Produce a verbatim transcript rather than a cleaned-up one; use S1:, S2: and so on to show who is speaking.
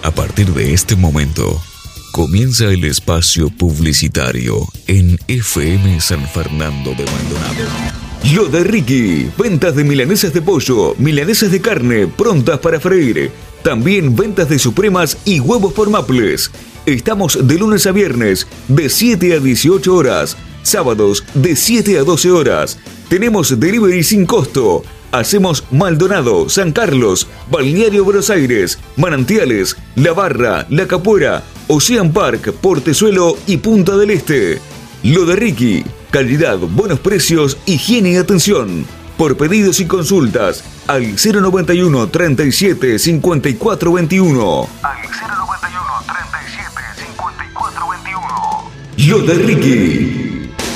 S1: A partir de este momento, comienza el espacio publicitario en F M San Fernando de Maldonado. Lo de Ricky, ventas de milanesas de pollo, milanesas de carne, prontas para freír. También ventas de supremas y huevos por Maples. Estamos de lunes a viernes, de siete a dieciocho horas. Sábados, de siete a doce horas. Tenemos delivery sin costo. Hacemos Maldonado, San Carlos, Balneario Buenos Aires, Manantiales, La Barra, La Capuera, Ocean Park, Portezuelo y Punta del Este. Lo de Ricky, calidad, buenos precios, higiene y atención. Por pedidos y consultas, al cero noventa y uno, treinta y siete, cincuenta y cuatro veintiuno. Al cero noventa y uno, treinta y siete, cincuenta y cuatro veintiuno. Lo de Ricky.